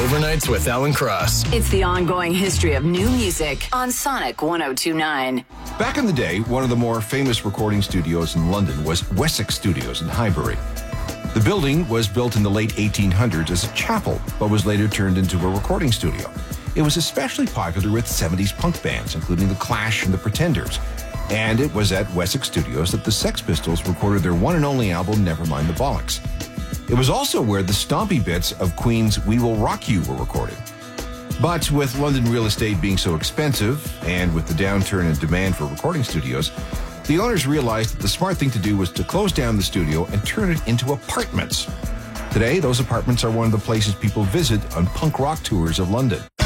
Overnights with Alan Cross. It's the ongoing history of new music on Sonic 102.9. Back in the day, one of the more famous recording studios in London was Wessex Studios in Highbury. The building was built in the late 1800s as a chapel, but was later turned into a recording studio. It was especially popular with 70s punk bands, including The Clash and The Pretenders. And it was at Wessex Studios that the Sex Pistols recorded their one and only album, Nevermind the Bollocks. It was also where the stompy bits of Queen's We Will Rock You were recorded. But with London real estate being so expensive, and with the downturn in demand for recording studios, the owners realized that the smart thing to do was to close down the studio and turn it into apartments. Today, those apartments are one of the places people visit on punk rock tours of London.